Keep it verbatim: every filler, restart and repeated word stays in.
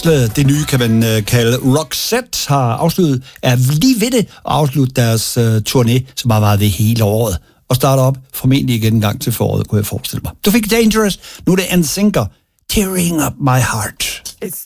Slaget, det nye kan man øh, kalde Roxette, har afsluttet, er lige ved det og afslutte deres øh, turné, som har varet det hele året. Og starter op formentlig igen en gang til foråret, kunne jeg forestille mig. Du fik Dangerous, nu er det N Sync, Tearing Up My Heart. It's